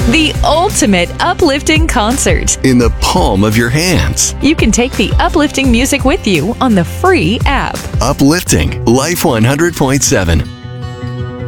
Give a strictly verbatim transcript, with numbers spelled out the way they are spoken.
The ultimate uplifting concert. In the palm of your hands. You can take the uplifting music with you on the free app. Uplifting Life one hundred point seven.